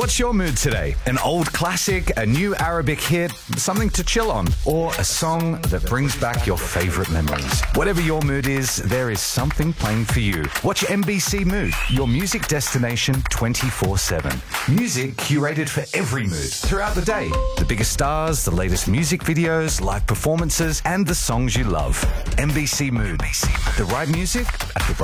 What's your mood today? An old classic, a new Arabic hit, something to chill on, or a song that brings back your favorite memories? Whatever your mood is, there is something playing for you. Watch MBC Mood, your music destination 24/7. Music curated for every mood throughout the day. The biggest stars, the latest music videos, live performances, and the songs you love. MBC Mood. The right music at the right